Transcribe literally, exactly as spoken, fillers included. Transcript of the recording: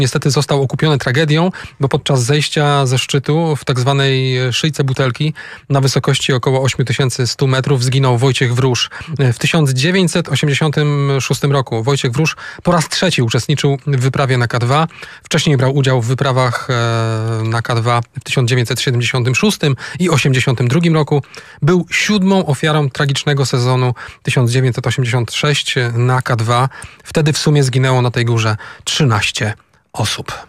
Niestety został okupiony tragedią, bo podczas zejścia ze szczytu w tak zwanej szyjce butelki na wysokości około osiem tysięcy sto metrów zginął Wojciech Wróż. W tysiąc dziewięćset osiemdziesiątym szóstym roku Wojciech Wróż po raz trzeci uczestniczył w wyprawie na K dwa. Wcześniej brał udział w wyprawach na K dwa w tysiąc dziewięćset siedemdziesiątym szóstym i osiemdziesiątym drugim roku. Był siódmą ofiarą tragicznego sezonu tysiąc dziewięćset osiemdziesiątego szóstego na K dwa. Wtedy w sumie zginęło na tej górze trzynaście osób.